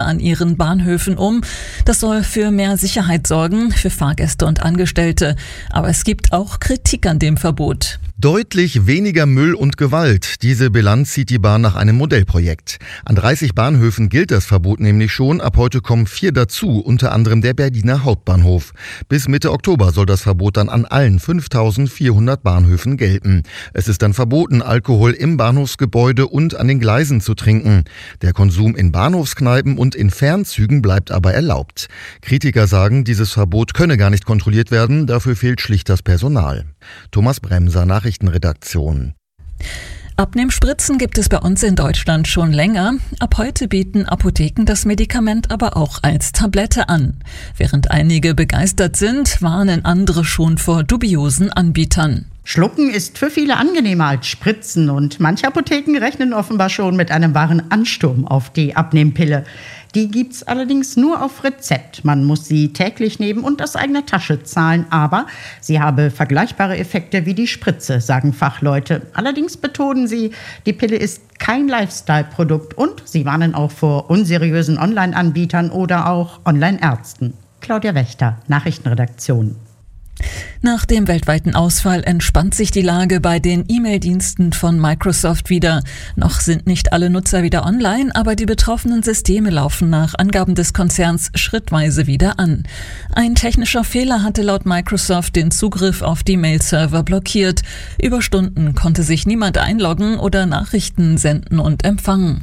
an ihren Bahnhöfen um. Das soll für mehr Sicherheit sorgen, für Fahrgäste und Angestellte. Aber es gibt auch Kritik an dem Verbot. Deutlich weniger Müll und Gewalt. Diese Bilanz zieht die Bahn nach einem Modellprojekt. An 30 Bahnhöfen gilt das Verbot nämlich schon. Ab heute kommen 4 dazu, unter anderem der Berliner Hauptbahnhof. Bis Mitte Oktober soll das Verbot dann an allen 5400 Bahnhöfen gelten. Es ist dann verboten, Alkohol im Bahnhofsgebäude und an den Gleisen zu trinken. Der Konsum in Bahnhofskneipen und in Fernzügen bleibt aber erlaubt. Kritiker sagen, dieses Verbot könne gar nicht kontrolliert werden, dafür fehlt schlicht das Personal. Thomas Bremser, Nachrichtenredaktion. Abnehmspritzen gibt es bei uns in Deutschland schon länger. Ab heute bieten Apotheken das Medikament aber auch als Tablette an. Während einige begeistert sind, warnen andere schon vor dubiosen Anbietern. Schlucken ist für viele angenehmer als Spritzen und manche Apotheken rechnen offenbar schon mit einem wahren Ansturm auf die Abnehmpille. Die gibt's allerdings nur auf Rezept. Man muss sie täglich nehmen und aus eigener Tasche zahlen. Aber sie habe vergleichbare Effekte wie die Spritze, sagen Fachleute. Allerdings betonen sie, die Pille ist kein Lifestyle-Produkt und sie warnen auch vor unseriösen Online-Anbietern oder auch Online-Ärzten. Claudia Wächter, Nachrichtenredaktion. Nach dem weltweiten Ausfall entspannt sich die Lage bei den E-Mail-Diensten von Microsoft wieder. Noch sind nicht alle Nutzer wieder online, aber die betroffenen Systeme laufen nach Angaben des Konzerns schrittweise wieder an. Ein technischer Fehler hatte laut Microsoft den Zugriff auf die Mail-Server blockiert. Über Stunden konnte sich niemand einloggen oder Nachrichten senden und empfangen.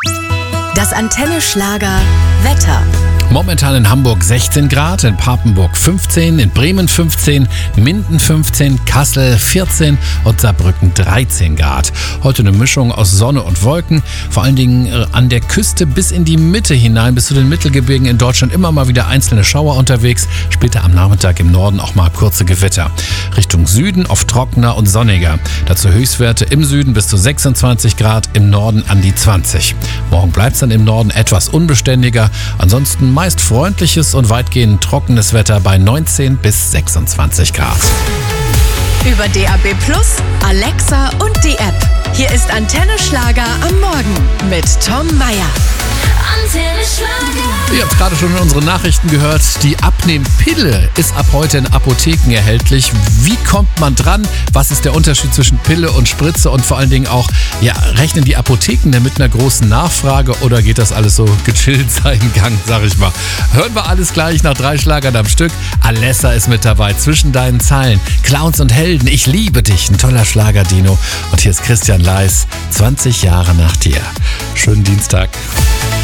Das Antenne Schlager Wetter. Momentan in Hamburg 16 Grad, in Papenburg 15, in Bremen 15, Minden 15, Kassel 14 und Saarbrücken 13 Grad. Heute eine Mischung aus Sonne und Wolken, vor allen Dingen an der Küste bis in die Mitte hinein, bis zu den Mittelgebirgen in Deutschland immer mal wieder einzelne Schauer unterwegs. Später am Nachmittag im Norden auch mal kurze Gewitter. Richtung Süden oft trockener und sonniger. Dazu Höchstwerte im Süden bis zu 26 Grad, im Norden an die 20. Morgen bleibt es dann im Norden etwas unbeständiger. Ansonsten meist freundliches und weitgehend trockenes Wetter bei 19 bis 26 Grad. Über DAB+, Alexa und die App. Hier ist Antenne Schlager am Morgen mit Tom Mayer. Ihr habt gerade schon in unseren Nachrichten gehört, die Abnehmpille ist ab heute in Apotheken erhältlich. Wie kommt man dran? Was ist der Unterschied zwischen Pille und Spritze? Und vor allen Dingen auch, rechnen die Apotheken denn mit einer großen Nachfrage oder geht das alles so gechillt seinen Gang, sag ich mal? Hören wir alles gleich nach 3 Schlagern am Stück. Alessa ist mit dabei, zwischen deinen Zeilen. Clowns und Helden, ich liebe dich. Ein toller Schlager, Dino. Und hier ist Christian Leis, 20 Jahre nach dir. Schönen Dienstag.